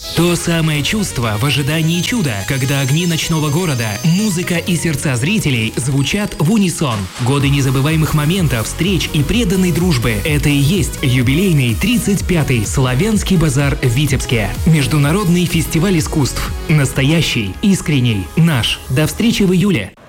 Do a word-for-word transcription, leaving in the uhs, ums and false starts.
То самое чувство в ожидании чуда, когда огни ночного города, музыка и сердца зрителей звучат в унисон. Годы незабываемых моментов, встреч и преданной дружбы – это и есть юбилейный тридцать пятый Славянский базар в Витебске. Международный фестиваль искусств. Настоящий, искренний, наш. До встречи в июле.